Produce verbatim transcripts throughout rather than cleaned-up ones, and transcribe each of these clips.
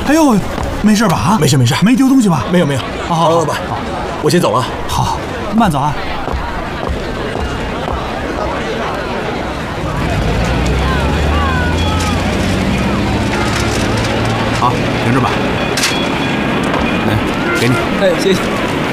哎呦，没事吧？啊， 没事没事， 没丢东西吧？ 没有没有。好，老板，我先走了。 好，慢走啊。好，停着吧。来，给你。 哎，谢谢。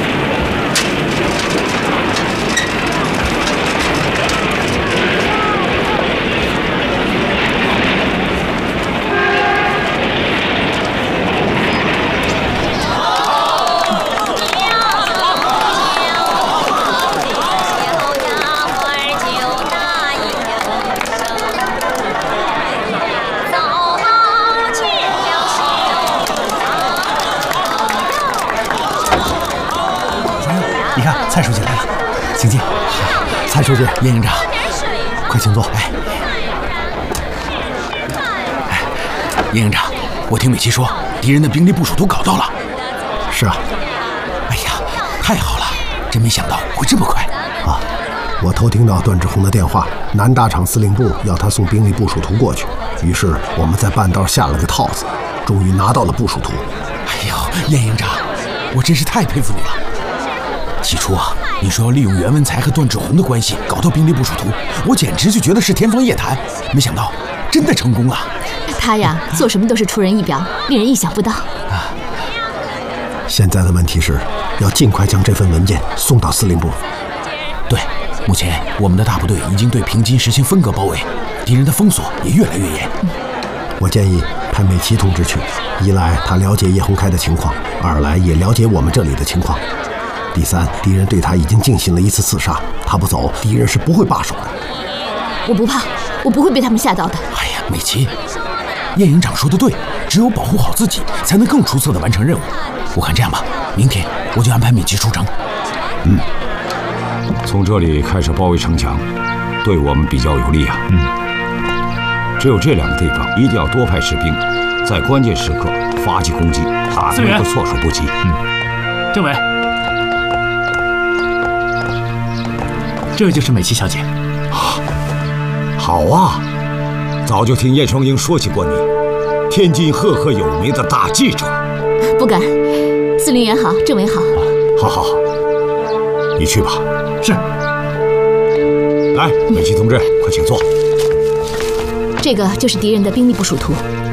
你看，蔡书记来了，请进。 蔡书记， 叶营长， 快请坐。 哎，哎，叶营长，我听美琪说，敌人的兵力部署图搞到了。 是啊。 哎呀，太好了，真没想到会这么快啊！我偷听到段志宏的电话，南大厂司令部要他送兵力部署图过去，于是我们在半道下了个套子，终于拿到了部署图。 哎呦，叶营长，我真是太佩服你了。起初啊，你说要利用袁文才和段志宏的关系搞到兵力部署图，我简直就觉得是天方夜谭。没想到真的成功了。 他呀，做什么都是出人意表，令人意想不到。啊， 现在的问题是要尽快将这份文件送到司令部。 对，目前我们的大部队已经对平津实行分割包围，敌人的封锁也越来越严。 嗯，我建议派美琪同志去，一来他了解叶洪开的情况，二来也了解我们这里的情况。第三，敌人对他已经进行了一次刺杀，他不走，敌人是不会罢手的。 我不怕，我不会被他们吓到的。 哎呀，美琪，叶营长说的对，只有保护好自己，才能更出色的完成任务。我看这样吧，明天我就安排美琪出城。 嗯， 从这里开始包围城墙，对我们比较有利啊。 嗯， 只有这两个地方一定要多派士兵，在关键时刻发起攻击，打他们个措手不及。 嗯， 政委。这就是美琪小姐。 啊，好啊！早就听叶双英说起过你，天津赫赫有名的大记者。 不敢，司令员好，政委好。 好好好，你去吧。 是。 来，美琪同志，快请坐。 这个就是敌人的兵力部署图。